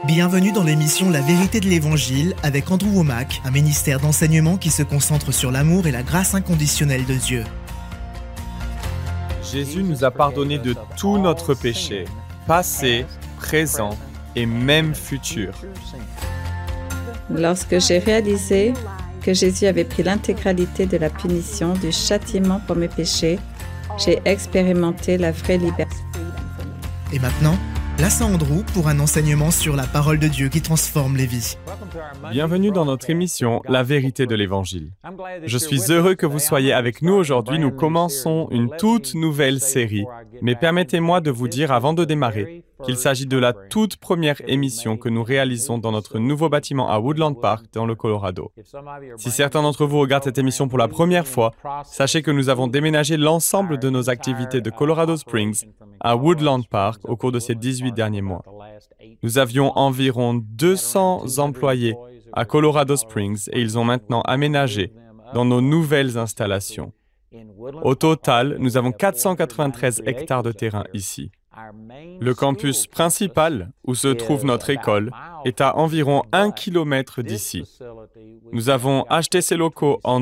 Bienvenue dans l'émission La vérité de l'Évangile avec Andrew Wommack, un ministère d'enseignement qui se concentre sur l'amour et la grâce inconditionnelle de Dieu. Jésus nous a pardonné de tout notre péché, passé, présent et même futur. Lorsque j'ai réalisé que Jésus avait pris l'intégralité de la punition, du châtiment pour mes péchés, j'ai expérimenté la vraie liberté. Et maintenant, place à Andrew pour un enseignement sur la parole de Dieu qui transforme les vies. Bienvenue dans notre émission La vérité de l'Évangile. Je suis heureux que vous soyez avec nous aujourd'hui. Nous commençons une toute nouvelle série. Mais permettez-moi de vous dire avant de démarrer qu'il s'agit de la toute première émission que nous réalisons dans notre nouveau bâtiment à Woodland Park dans le Colorado. Si certains d'entre vous regardent cette émission pour la première fois, sachez que nous avons déménagé l'ensemble de nos activités de Colorado Springs à Woodland Park au cours de ces 18 derniers mois. Nous avions environ 200 employés à Colorado Springs et ils ont maintenant aménagé dans nos nouvelles installations. Au total, nous avons 493 hectares de terrain ici. Le campus principal, où se trouve notre école, est à environ 1 kilomètre d'ici. Nous avons acheté ces locaux en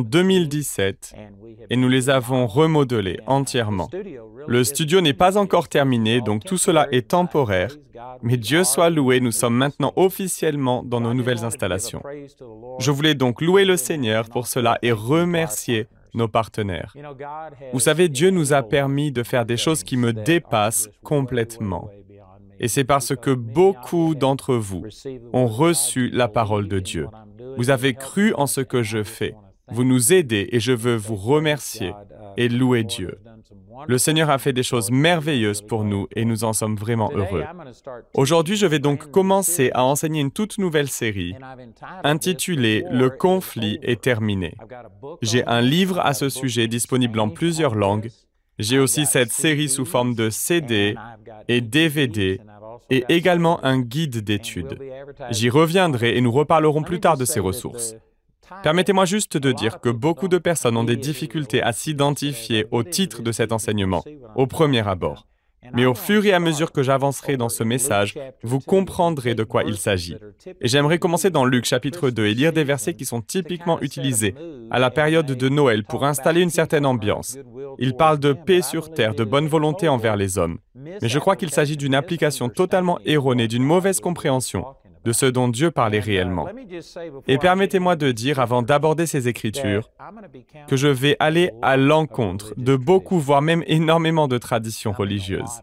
2017 et nous les avons remodelés entièrement. Le studio n'est pas encore terminé, donc tout cela est temporaire, mais Dieu soit loué, nous sommes maintenant officiellement dans nos nouvelles installations. Je voulais donc louer le Seigneur pour cela et remercier nos partenaires. Vous savez, Dieu nous a permis de faire des choses qui me dépassent complètement. Et c'est parce que beaucoup d'entre vous ont reçu la parole de Dieu. Vous avez cru en ce que je fais. Vous nous aidez et je veux vous remercier et louer Dieu. Le Seigneur a fait des choses merveilleuses pour nous et nous en sommes vraiment heureux. Aujourd'hui, je vais donc commencer à enseigner une toute nouvelle série intitulée « Le conflit est terminé ». J'ai un livre à ce sujet disponible en plusieurs langues. J'ai aussi cette série sous forme de CD et DVD et également un guide d'études. J'y reviendrai et nous reparlerons plus tard de ces ressources. Permettez-moi juste de dire que beaucoup de personnes ont des difficultés à s'identifier au titre de cet enseignement, au premier abord. Mais au fur et à mesure que j'avancerai dans ce message, vous comprendrez de quoi il s'agit. Et j'aimerais commencer dans Luc chapitre 2 et lire des versets qui sont typiquement utilisés à la période de Noël pour installer une certaine ambiance. Il parle de paix sur terre, de bonne volonté envers les hommes. Mais je crois qu'il s'agit d'une application totalement erronée, d'une mauvaise compréhension de ce dont Dieu parlait réellement. Et permettez-moi de dire, avant d'aborder ces Écritures, que je vais aller à l'encontre de beaucoup, voire même énormément de traditions religieuses.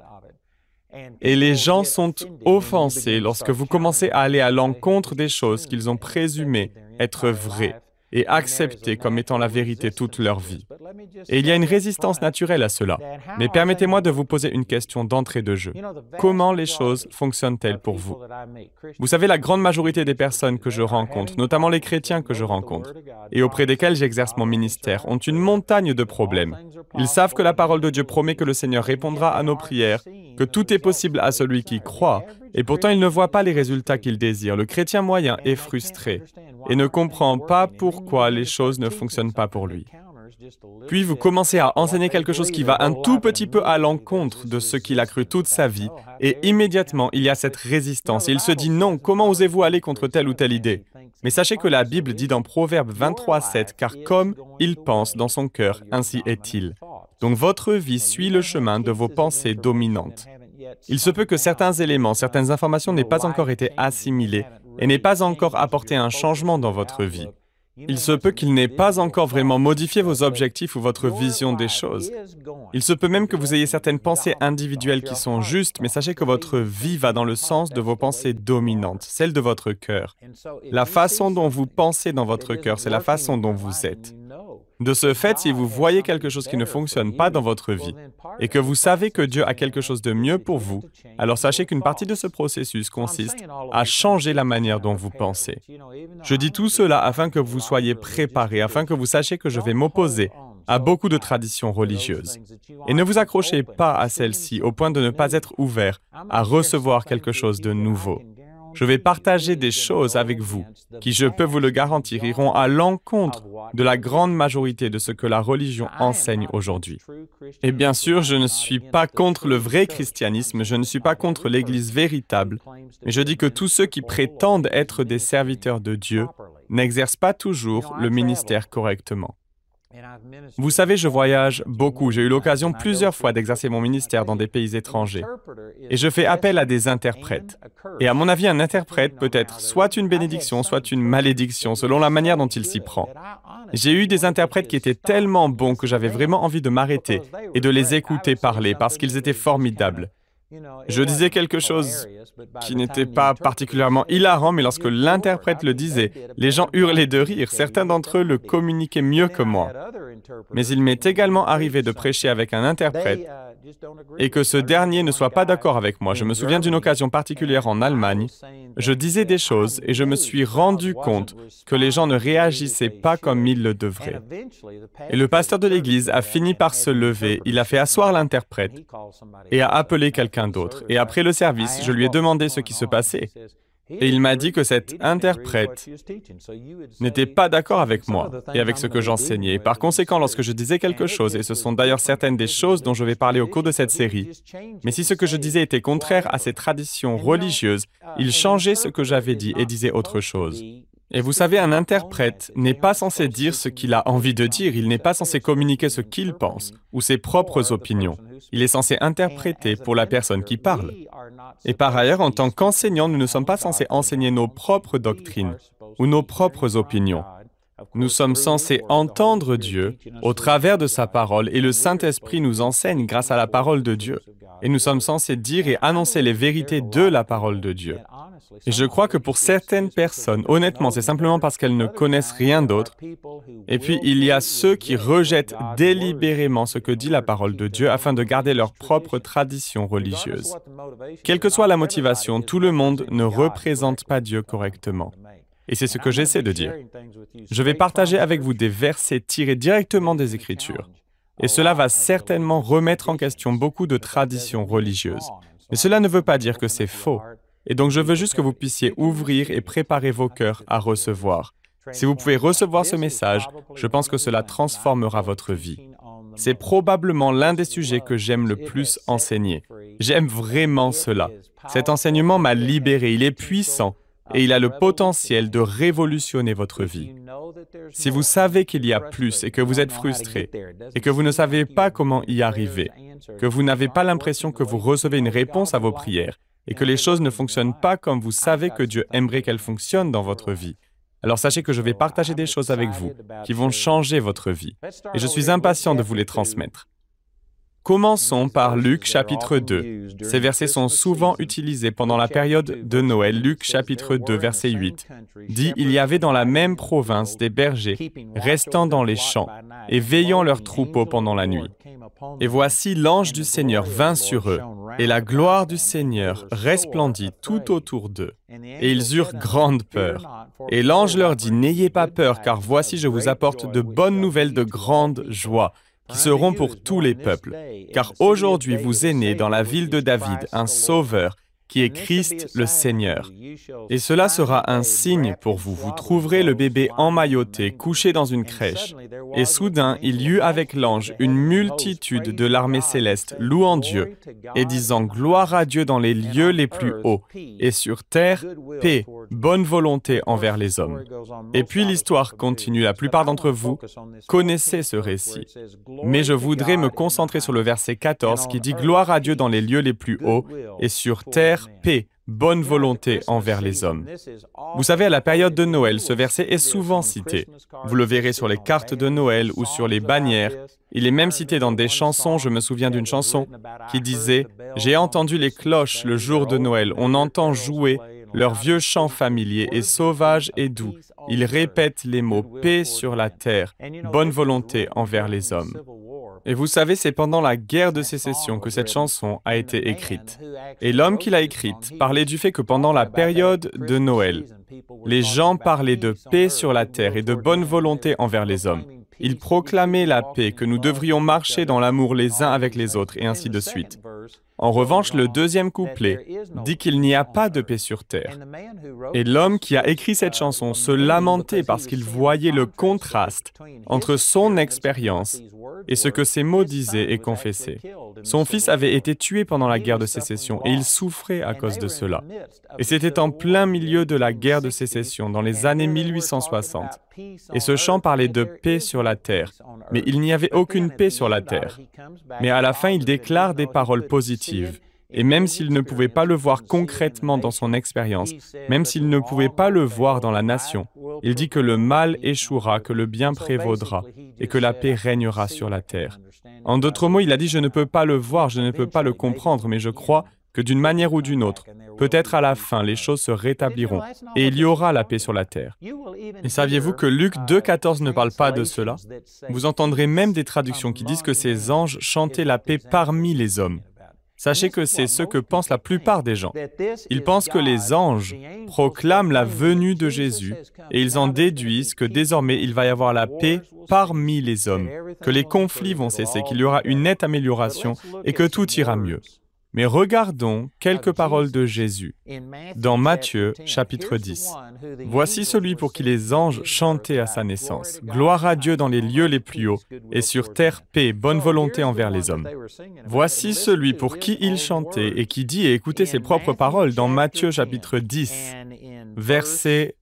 Et les gens sont offensés lorsque vous commencez à aller à l'encontre des choses qu'ils ont présumées être vraies et acceptées comme étant la vérité toute leur vie. Et il y a une résistance naturelle à cela. Mais permettez-moi de vous poser une question d'entrée de jeu. Comment les choses fonctionnent-elles pour vous? Vous savez, la grande majorité des personnes que je rencontre, notamment les chrétiens que je rencontre, et auprès desquels j'exerce mon ministère, ont une montagne de problèmes. Ils savent que la parole de Dieu promet que le Seigneur répondra à nos prières, que tout est possible à celui qui croit, et pourtant ils ne voient pas les résultats qu'ils désirent. Le chrétien moyen est frustré et ne comprend pas pourquoi les choses ne fonctionnent pas pour lui. Puis vous commencez à enseigner quelque chose qui va un tout petit peu à l'encontre de ce qu'il a cru toute sa vie, et immédiatement il y a cette résistance. Et il se dit non, comment osez-vous aller contre telle ou telle idée? Mais sachez que la Bible dit dans Proverbe 23:7, car comme il pense dans son cœur, ainsi est-il. Donc votre vie suit le chemin de vos pensées dominantes. Il se peut que certains éléments, certaines informations n'aient pas encore été assimilées et n'aient pas encore apporté un changement dans votre vie. Il se peut qu'il n'ait pas encore vraiment modifié vos objectifs ou votre vision des choses. Il se peut même que vous ayez certaines pensées individuelles qui sont justes, mais sachez que votre vie va dans le sens de vos pensées dominantes, celle de votre cœur. La façon dont vous pensez dans votre cœur, c'est la façon dont vous êtes. De ce fait, si vous voyez quelque chose qui ne fonctionne pas dans votre vie et que vous savez que Dieu a quelque chose de mieux pour vous, alors sachez qu'une partie de ce processus consiste à changer la manière dont vous pensez. Je dis tout cela afin que vous soyez préparés, afin que vous sachiez que je vais m'opposer à beaucoup de traditions religieuses. Et ne vous accrochez pas à celles-ci au point de ne pas être ouvert à recevoir quelque chose de nouveau. Je vais partager des choses avec vous qui, je peux vous le garantir, iront à l'encontre de la grande majorité de ce que la religion enseigne aujourd'hui. Et bien sûr, je ne suis pas contre le vrai christianisme, je ne suis pas contre l'Église véritable, mais je dis que tous ceux qui prétendent être des serviteurs de Dieu n'exercent pas toujours le ministère correctement. Vous savez, je voyage beaucoup. J'ai eu l'occasion plusieurs fois d'exercer mon ministère dans des pays étrangers. Et je fais appel à des interprètes. Et à mon avis, un interprète peut être soit une bénédiction, soit une malédiction, selon la manière dont il s'y prend. J'ai eu des interprètes qui étaient tellement bons que j'avais vraiment envie de m'arrêter et de les écouter parler parce qu'ils étaient formidables. Je disais quelque chose qui n'était pas particulièrement hilarant, mais lorsque l'interprète le disait, les gens hurlaient de rire. Certains d'entre eux le communiquaient mieux que moi. Mais il m'est également arrivé de prêcher avec un interprète et que ce dernier ne soit pas d'accord avec moi. Je me souviens d'une occasion particulière en Allemagne. Je disais des choses et je me suis rendu compte que les gens ne réagissaient pas comme ils le devraient. Et le pasteur de l'église a fini par se lever, il a fait asseoir l'interprète et a appelé quelqu'un d'autre. Et après le service, je lui ai demandé ce qui se passait. Et il m'a dit que cet interprète n'était pas d'accord avec moi et avec ce que j'enseignais. Par conséquent, lorsque je disais quelque chose, et ce sont d'ailleurs certaines des choses dont je vais parler au cours de cette série, mais si ce que je disais était contraire à ces traditions religieuses, il changeait ce que j'avais dit et disait autre chose. Et vous savez, un interprète n'est pas censé dire ce qu'il a envie de dire, il n'est pas censé communiquer ce qu'il pense ou ses propres opinions. Il est censé interpréter pour la personne qui parle. Et par ailleurs, en tant qu'enseignants, nous ne sommes pas censés enseigner nos propres doctrines ou nos propres opinions. Nous sommes censés entendre Dieu au travers de sa parole et le Saint-Esprit nous enseigne grâce à la parole de Dieu. Et nous sommes censés dire et annoncer les vérités de la parole de Dieu. Et je crois que pour certaines personnes, honnêtement, c'est simplement parce qu'elles ne connaissent rien d'autre. Et puis, il y a ceux qui rejettent délibérément ce que dit la parole de Dieu afin de garder leur propre tradition religieuse. Quelle que soit la motivation, tout le monde ne représente pas Dieu correctement. Et c'est ce que j'essaie de dire. Je vais partager avec vous des versets tirés directement des Écritures. Et cela va certainement remettre en question beaucoup de traditions religieuses. Mais cela ne veut pas dire que c'est faux. Et donc, je veux juste que vous puissiez ouvrir et préparer vos cœurs à recevoir. Si vous pouvez recevoir ce message, je pense que cela transformera votre vie. C'est probablement l'un des sujets que j'aime le plus enseigner. J'aime vraiment cela. Cet enseignement m'a libéré, il est puissant et il a le potentiel de révolutionner votre vie. Si vous savez qu'il y a plus et que vous êtes frustré et que vous ne savez pas comment y arriver, que vous n'avez pas l'impression que vous recevez une réponse à vos prières, et que les choses ne fonctionnent pas comme vous savez que Dieu aimerait qu'elles fonctionnent dans votre vie, alors sachez que je vais partager des choses avec vous qui vont changer votre vie. Et je suis impatient de vous les transmettre. Commençons par Luc chapitre 2. Ces versets sont souvent utilisés pendant la période de Noël. Luc chapitre 2, verset 8 dit « Il y avait dans la même province des bergers restant dans les champs et veillant leurs troupeaux pendant la nuit. Et voici l'ange du Seigneur vint sur eux, et la gloire du Seigneur resplendit tout autour d'eux. Et ils eurent grande peur. Et l'ange leur dit, n'ayez pas peur, car voici je vous apporte de bonnes nouvelles de grande joie, qui seront pour tous les peuples. Car aujourd'hui vous est né dans la ville de David un Sauveur, qui est Christ le Seigneur. Et cela sera un signe pour vous. Vous trouverez le bébé emmailloté, couché dans une crèche. Et soudain, il y eut avec l'ange une multitude de l'armée céleste, louant Dieu, et disant « Gloire à Dieu dans les lieux les plus hauts, et sur terre, paix, bonne volonté envers les hommes. » Et puis l'histoire continue. La plupart d'entre vous connaissez ce récit. Mais je voudrais me concentrer sur le verset 14 qui dit « Gloire à Dieu dans les lieux les plus hauts, et sur terre, paix, bonne volonté envers les hommes. » Vous savez, à la période de Noël, ce verset est souvent cité. Vous le verrez sur les cartes de Noël ou sur les bannières. Il est même cité dans des chansons. Je me souviens d'une chanson qui disait « J'ai entendu les cloches le jour de Noël. On entend jouer leur vieux chant familier et sauvage et doux. Ils répètent les mots « paix sur la terre, bonne volonté envers les hommes ». Et vous savez, c'est pendant la guerre de sécession que cette chanson a été écrite. Et l'homme qui l'a écrite parlait du fait que pendant la période de Noël, les gens parlaient de paix sur la terre et de bonne volonté envers les hommes. Ils proclamaient la paix, que nous devrions marcher dans l'amour les uns avec les autres, et ainsi de suite. En revanche, le deuxième couplet dit qu'il n'y a pas de paix sur terre. Et l'homme qui a écrit cette chanson se lamentait parce qu'il voyait le contraste entre son expérience et ce que ces mots disaient et confessaient. Son fils avait été tué pendant la guerre de sécession et il souffrait à cause de cela. Et c'était en plein milieu de la guerre de sécession, dans les années 1860. Et ce chant parlait de paix sur la terre, mais il n'y avait aucune paix sur la terre. Mais à la fin, il déclare des paroles positives. Et même s'il ne pouvait pas le voir concrètement dans son expérience, même s'il ne pouvait pas le voir dans la nation, il dit que le mal échouera, que le bien prévaudra et que la paix régnera sur la terre. En d'autres mots, il a dit « Je ne peux pas le voir, je ne peux pas le comprendre, mais je crois que d'une manière ou d'une autre, peut-être à la fin, les choses se rétabliront et il y aura la paix sur la terre. » Et saviez-vous que Luc 2,14 ne parle pas de cela? Vous entendrez même des traductions qui disent que ces anges chantaient la paix parmi les hommes. Sachez que c'est ce que pensent la plupart des gens. Ils pensent que les anges proclament la venue de Jésus et ils en déduisent que désormais il va y avoir la paix parmi les hommes, que les conflits vont cesser, qu'il y aura une nette amélioration et que tout ira mieux. Mais regardons quelques paroles de Jésus dans Matthieu, chapitre 10. « Voici celui pour qui les anges chantaient à sa naissance. Gloire à Dieu dans les lieux les plus hauts, et sur terre paix, bonne volonté envers les hommes. » Voici celui pour qui ils chantaient et qui dit et écoutez ses propres paroles dans Matthieu, chapitre 10, verset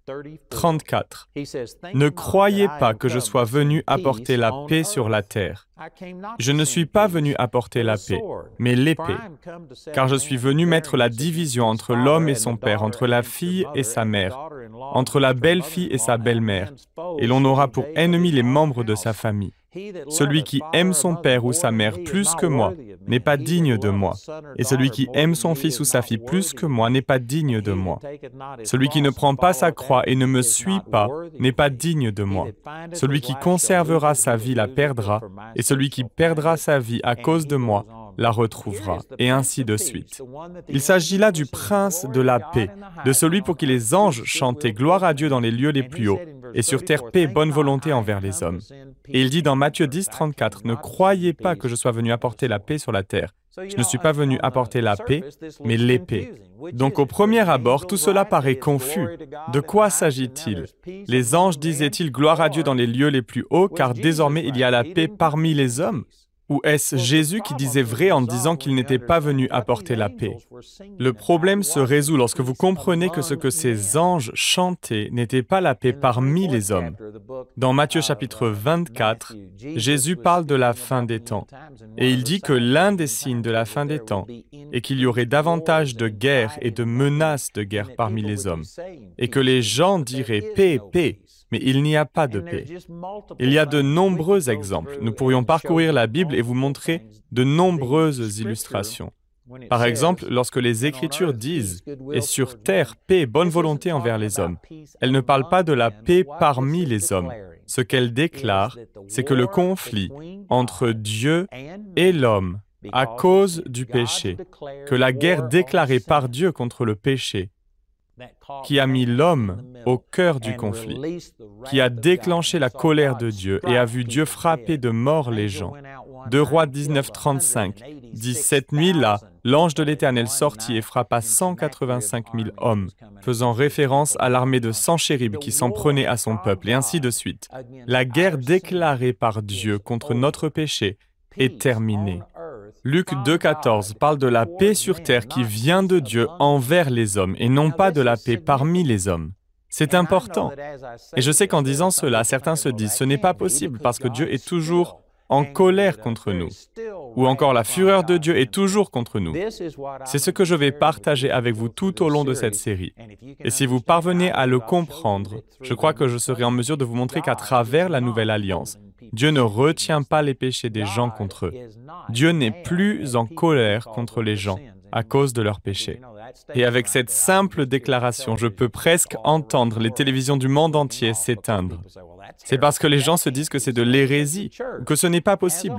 34. « Ne croyez pas que je sois venu apporter la paix sur la terre. Je ne suis pas venu apporter la paix, mais l'épée, car je suis venu mettre la division entre l'homme et son père, entre la fille et sa mère, entre la belle-fille et sa belle-mère, et l'on aura pour ennemis les membres de sa famille. Celui qui aime son père ou sa mère plus que moi n'est pas digne de moi, et celui qui aime son fils ou sa fille plus que moi n'est pas digne de moi. Celui qui ne prend pas sa croix et ne me suit pas n'est pas digne de moi. Celui qui conservera sa vie la perdra, et celui qui perdra sa vie à cause de moi la retrouvera, et ainsi de suite. Il s'agit là du prince de la paix, de celui pour qui les anges chantaient gloire à Dieu dans les lieux les plus hauts, et sur terre paix et bonne volonté envers les hommes. Et il dit dans Matthieu 10, 34, « Ne croyez pas que je sois venu apporter la paix sur la terre. Je ne suis pas venu apporter la paix, mais l'épée. » Donc au premier abord, tout cela paraît confus. De quoi s'agit-il? Les anges disaient-ils gloire à Dieu dans les lieux les plus hauts, car désormais il y a la paix parmi les hommes? Ou est-ce Jésus qui disait vrai en disant qu'il n'était pas venu apporter la paix? Le problème se résout lorsque vous comprenez que ce que ces anges chantaient n'était pas la paix parmi les hommes. Dans Matthieu chapitre 24, Jésus parle de la fin des temps, et il dit que l'un des signes de la fin des temps est qu'il y aurait davantage de guerres et de menaces de guerre parmi les hommes, et que les gens diraient « paix, paix ». Mais il n'y a pas de paix. Il y a de nombreux exemples. Nous pourrions parcourir la Bible et vous montrer de nombreuses illustrations. Par exemple, lorsque les Écritures disent « Et sur terre, paix, bonne volonté envers les hommes », elles ne parlent pas de la paix parmi les hommes. Ce qu'elles déclarent, c'est que le conflit entre Dieu et l'homme, à cause du péché, que la guerre déclarée par Dieu contre le péché, qui a mis l'homme au cœur du conflit, qui a déclenché la colère de Dieu et a vu Dieu frapper de mort les gens. 2 Rois 19, 35 dit « Cette nuit-là, l'ange de l'Éternel sortit et frappa 185 000 hommes, faisant référence à l'armée de Senchérib qui s'en prenait à son peuple, et ainsi de suite. La guerre déclarée par Dieu contre notre péché est terminée. » Luc 2,14 parle de la paix sur terre qui vient de Dieu envers les hommes et non pas de la paix parmi les hommes. C'est important. Et je sais qu'en disant cela, certains se disent « ce n'est pas possible parce que Dieu est toujours en colère contre nous. » Ou encore « la fureur de Dieu est toujours contre nous. » C'est ce que je vais partager avec vous tout au long de cette série. Et si vous parvenez à le comprendre, je crois que je serai en mesure de vous montrer qu'à travers la Nouvelle Alliance, Dieu ne retient pas les péchés des gens contre eux. Dieu n'est plus en colère contre les gens à cause de leurs péchés. Et avec cette simple déclaration, je peux presque entendre les télévisions du monde entier s'éteindre. C'est parce que les gens se disent que c'est de l'hérésie, ou que ce n'est pas possible.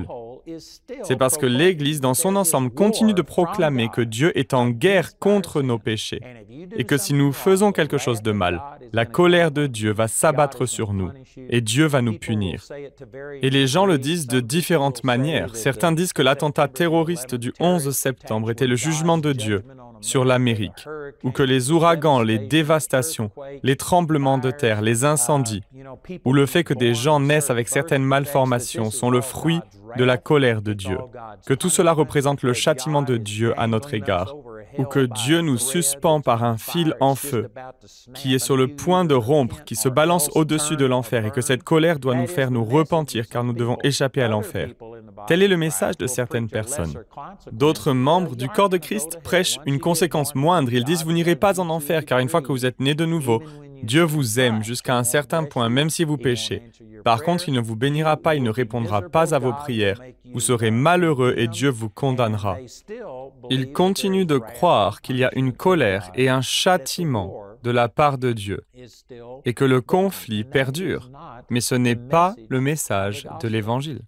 C'est parce que l'Église, dans son ensemble, continue de proclamer que Dieu est en guerre contre nos péchés et que si nous faisons quelque chose de mal, la colère de Dieu va s'abattre sur nous et Dieu va nous punir. Et les gens le disent de différentes manières. Certains disent que l'attentat terroriste du 11 septembre était le jugement de Dieu sur l'Amérique, ou que les ouragans, les dévastations, les tremblements de terre, les incendies, ou le fait que des gens naissent avec certaines malformations sont le fruit de la colère de Dieu, que tout cela représente le châtiment de Dieu à notre égard, ou que Dieu nous suspend par un fil en feu qui est sur le point de rompre, qui se balance au-dessus de l'enfer, et que cette colère doit nous faire nous repentir car nous devons échapper à l'enfer. Tel est le message de certaines personnes. D'autres membres du corps de Christ prêchent une conséquence moindre. Ils disent « Vous n'irez pas en enfer car une fois que vous êtes nés de nouveau, Dieu vous aime jusqu'à un certain point, même si vous péchez. Par contre, il ne vous bénira pas, il ne répondra pas à vos prières. Vous serez malheureux et Dieu vous condamnera. » Ils continuent de croire qu'il y a une colère et un châtiment de la part de Dieu et que le conflit perdure. Mais ce n'est pas le message de l'Évangile.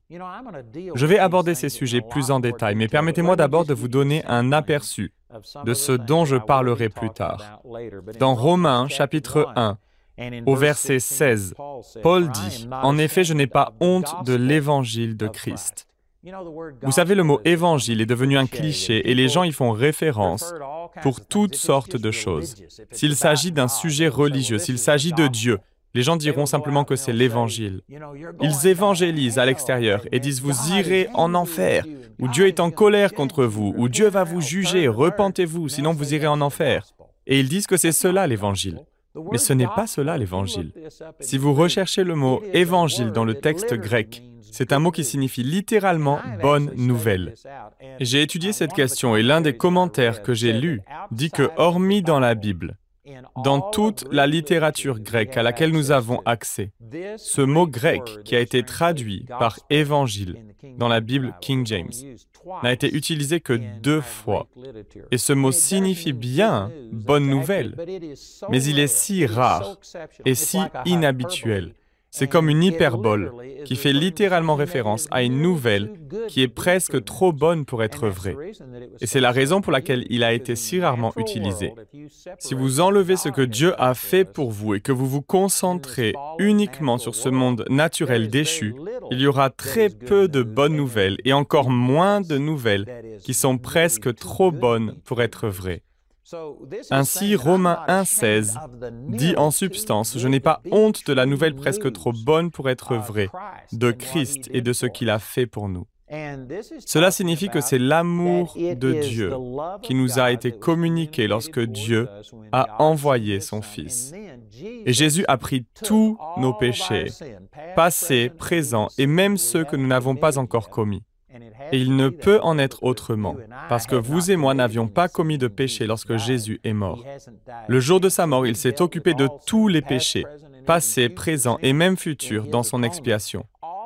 Je vais aborder ces sujets plus en détail, mais permettez-moi d'abord de vous donner un aperçu de ce dont je parlerai plus tard. Dans Romains, chapitre 1, au verset 16, Paul dit « En effet, je n'ai pas honte de l'Évangile de Christ. » Vous savez, le mot « évangile » est devenu un cliché et les gens y font référence pour toutes sortes de choses. S'il s'agit d'un sujet religieux, s'il s'agit de Dieu, les gens diront simplement que c'est l'Évangile. Ils évangélisent à l'extérieur et disent « Vous irez en enfer » ou « Dieu est en colère contre vous » ou « Dieu va vous juger, repentez-vous, sinon vous irez en enfer ». Et ils disent que c'est cela l'Évangile. Mais ce n'est pas cela l'Évangile. Si vous recherchez le mot « évangile » dans le texte grec, c'est un mot qui signifie littéralement « bonne nouvelle ». J'ai étudié cette question et l'un des commentaires que j'ai lus dit que, hormis dans la Bible, dans toute la littérature grecque à laquelle nous avons accès, ce mot grec qui a été traduit par « évangile » dans la Bible King James n'a été utilisé que 2 fois. Et ce mot signifie bien « bonne nouvelle », mais il est si rare et si inhabituel. C'est comme une hyperbole qui fait littéralement référence à une nouvelle qui est presque trop bonne pour être vraie. Et c'est la raison pour laquelle il a été si rarement utilisé. Si vous enlevez ce que Dieu a fait pour vous et que vous vous concentrez uniquement sur ce monde naturel déchu, il y aura très peu de bonnes nouvelles et encore moins de nouvelles qui sont presque trop bonnes pour être vraies. Ainsi, Romains 1,16 dit en substance « Je n'ai pas honte de la nouvelle presque trop bonne pour être vraie, de Christ et de ce qu'il a fait pour nous. » Cela signifie que c'est l'amour de Dieu qui nous a été communiqué lorsque Dieu a envoyé son Fils. Et Jésus a pris tous nos péchés, passés, présents et même ceux que nous n'avons pas encore commis. Et il ne peut en être autrement, parce que vous et moi n'avions pas commis de péché lorsque Jésus est mort. Le jour de sa mort, il s'est occupé de tous les péchés, passés, présents et même futurs, dans son expiation.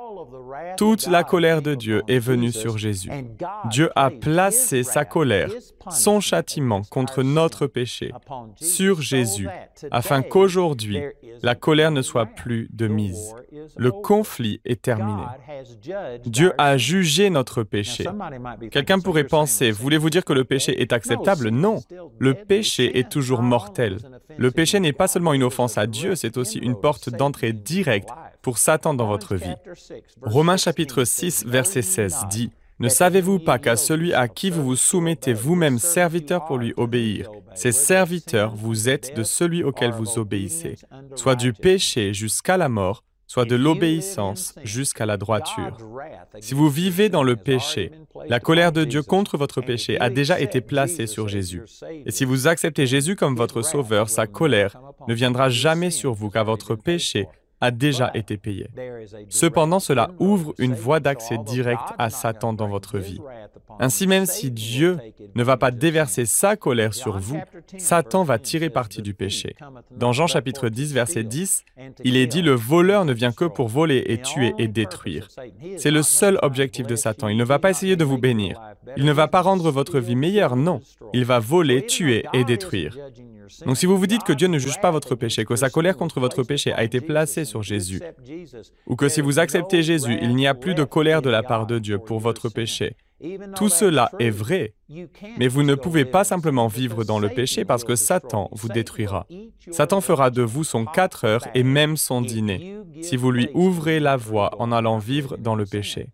Toute la colère de Dieu est venue sur Jésus. Dieu a placé sa colère, son châtiment contre notre péché, sur Jésus, afin qu'aujourd'hui, la colère ne soit plus de mise. Le conflit est terminé. Dieu a jugé notre péché. Quelqu'un pourrait penser, voulez-vous dire que le péché est acceptable? Non, le péché est toujours mortel. Le péché n'est pas seulement une offense à Dieu, c'est aussi une porte d'entrée directe pour Satan dans votre vie. Romains chapitre 6, verset 16 dit « Ne savez-vous pas qu'à celui à qui vous vous soumettez vous-même serviteurs pour lui obéir, ces serviteurs vous êtes de celui auquel vous obéissez, soit du péché jusqu'à la mort, soit de l'obéissance jusqu'à la droiture. » Si vous vivez dans le péché, la colère de Dieu contre votre péché a déjà été placée sur Jésus. Et si vous acceptez Jésus comme votre sauveur, sa colère ne viendra jamais sur vous car votre péché a déjà été payé. Cependant, cela ouvre une voie d'accès directe à Satan dans votre vie. Ainsi, même si Dieu ne va pas déverser sa colère sur vous, Satan va tirer parti du péché. Dans Jean chapitre 10, verset 10, il est dit « Le voleur ne vient que pour voler et tuer et détruire. » C'est le seul objectif de Satan. Il ne va pas essayer de vous bénir. Il ne va pas rendre votre vie meilleure, non. Il va voler, tuer et détruire. Donc si vous vous dites que Dieu ne juge pas votre péché, que sa colère contre votre péché a été placée sur sur Jésus. Ou que si vous acceptez Jésus, il n'y a plus de colère de la part de Dieu pour votre péché. Tout cela est vrai, mais vous ne pouvez pas simplement vivre dans le péché parce que Satan vous détruira. Satan fera de vous son 4 heures et même son dîner, si vous lui ouvrez la voie en allant vivre dans le péché.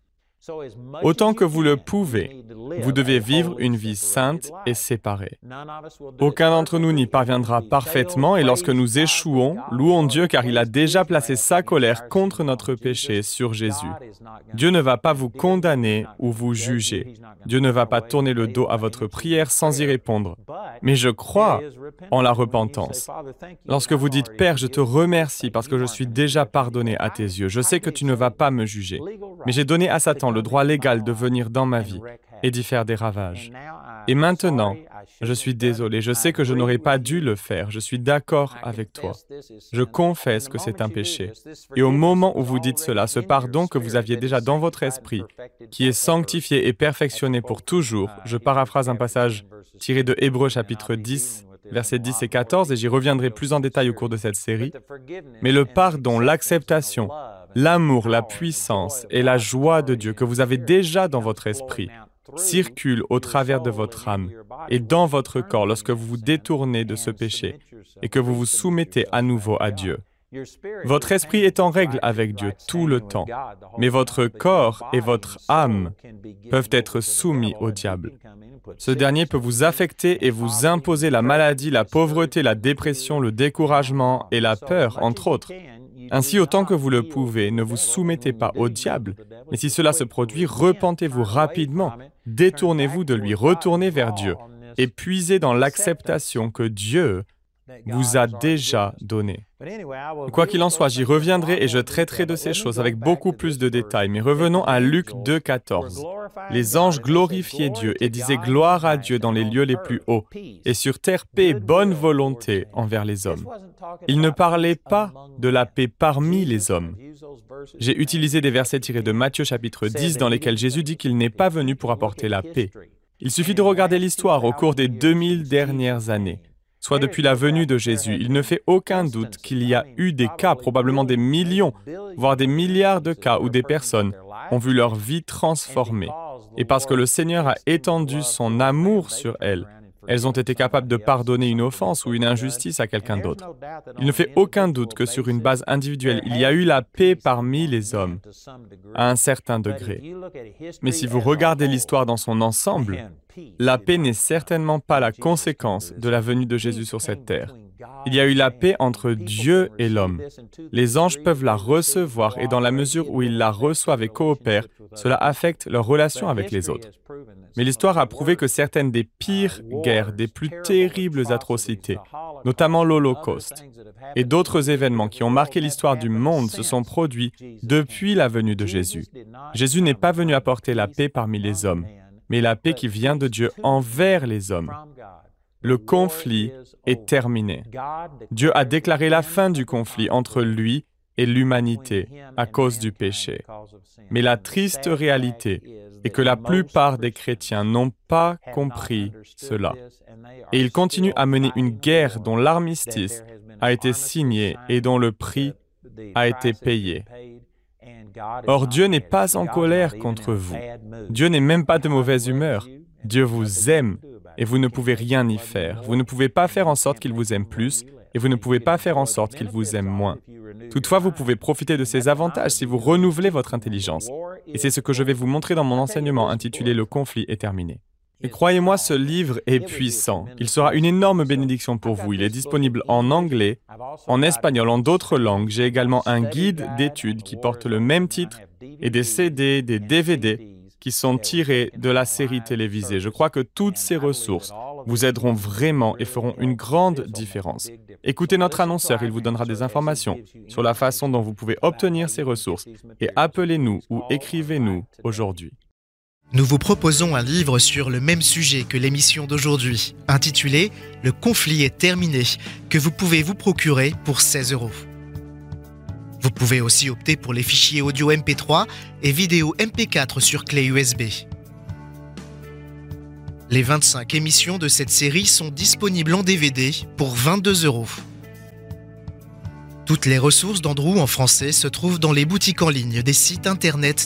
Autant que vous le pouvez, vous devez vivre une vie sainte et séparée. Aucun d'entre nous n'y parviendra parfaitement et lorsque nous échouons, louons Dieu car il a déjà placé sa colère contre notre péché sur Jésus. Dieu ne va pas vous condamner ou vous juger. Dieu ne va pas tourner le dos à votre prière sans y répondre. Mais je crois en la repentance. Lorsque vous dites « Père, je te remercie parce que je suis déjà pardonné à tes yeux. Je sais que tu ne vas pas me juger. Mais j'ai donné à Satan le droit légal de venir dans ma vie et d'y faire des ravages. Et maintenant, je suis désolé, je sais que je n'aurais pas dû le faire, je suis d'accord avec toi. Je confesse que c'est un péché. Et au moment où vous dites cela, ce pardon que vous aviez déjà dans votre esprit, qui est sanctifié et perfectionné pour toujours, je paraphrase un passage tiré de Hébreux chapitre 10, versets 10 et 14, et j'y reviendrai plus en détail au cours de cette série. Mais le pardon, l'acceptation, l'amour, la puissance et la joie de Dieu que vous avez déjà dans votre esprit circulent au travers de votre âme et dans votre corps lorsque vous vous détournez de ce péché et que vous vous soumettez à nouveau à Dieu. Votre esprit est en règle avec Dieu tout le temps, mais votre corps et votre âme peuvent être soumis au diable. Ce dernier peut vous affecter et vous imposer la maladie, la pauvreté, la dépression, le découragement et la peur, entre autres. Ainsi, autant que vous le pouvez, ne vous soumettez pas au diable, mais si cela se produit, repentez-vous rapidement, détournez-vous de lui, retournez vers Dieu et puisez dans l'acceptation que Dieu vous a déjà donnée. Quoi qu'il en soit, j'y reviendrai et je traiterai de ces choses avec beaucoup plus de détails, mais revenons à Luc 2, 14. Les anges glorifiaient Dieu et disaient gloire à Dieu dans les lieux les plus hauts, et sur terre paix et bonne volonté envers les hommes. Il ne parlait pas de la paix parmi les hommes. J'ai utilisé des versets tirés de Matthieu chapitre 10 dans lesquels Jésus dit qu'il n'est pas venu pour apporter la paix. Il suffit de regarder l'histoire au cours des 2000 dernières années. Soit depuis la venue de Jésus, il ne fait aucun doute qu'il y a eu des cas, probablement des millions, voire des milliards de cas où des personnes ont vu leur vie transformée. Et parce que le Seigneur a étendu son amour sur elles, elles ont été capables de pardonner une offense ou une injustice à quelqu'un d'autre. Il ne fait aucun doute que sur une base individuelle, il y a eu la paix parmi les hommes, à un certain degré. Mais si vous regardez l'histoire dans son ensemble, la paix n'est certainement pas la conséquence de la venue de Jésus sur cette terre. Il y a eu la paix entre Dieu et l'homme. Les anges peuvent la recevoir et dans la mesure où ils la reçoivent et coopèrent, cela affecte leur relation avec les autres. Mais l'histoire a prouvé que certaines des pires guerres, des plus terribles atrocités, notamment l'Holocauste, et d'autres événements qui ont marqué l'histoire du monde se sont produits depuis la venue de Jésus. Jésus n'est pas venu apporter la paix parmi les hommes, mais la paix qui vient de Dieu envers les hommes. Le conflit est terminé. Dieu a déclaré la fin du conflit entre lui et l'humanité à cause du péché. Mais la triste réalité est que la plupart des chrétiens n'ont pas compris cela. Et ils continuent à mener une guerre dont l'armistice a été signé et dont le prix a été payé. Or, Dieu n'est pas en colère contre vous. Dieu n'est même pas de mauvaise humeur. Dieu vous aime et vous ne pouvez rien y faire. Vous ne pouvez pas faire en sorte qu'il vous aime plus et vous ne pouvez pas faire en sorte qu'il vous aime moins. Toutefois, vous pouvez profiter de ces avantages si vous renouvelez votre intelligence. Et c'est ce que je vais vous montrer dans mon enseignement intitulé « Le conflit est terminé ». Et croyez-moi, ce livre est puissant. Il sera une énorme bénédiction pour vous. Il est disponible en anglais, en espagnol, en d'autres langues. J'ai également un guide d'études qui porte le même titre et des CD, des DVD qui sont tirés de la série télévisée. Je crois que toutes ces ressources vous aideront vraiment et feront une grande différence. Écoutez notre annonceur, il vous donnera des informations sur la façon dont vous pouvez obtenir ces ressources et appelez-nous ou écrivez-nous aujourd'hui. Nous vous proposons un livre sur le même sujet que l'émission d'aujourd'hui, intitulé « Le conflit est terminé », que vous pouvez vous procurer pour 16 €. Vous pouvez aussi opter pour les fichiers audio MP3 et vidéo MP4 sur clé USB. Les 25 émissions de cette série sont disponibles en DVD pour 22 €. Toutes les ressources d'Andrew en français se trouvent dans les boutiques en ligne des sites internet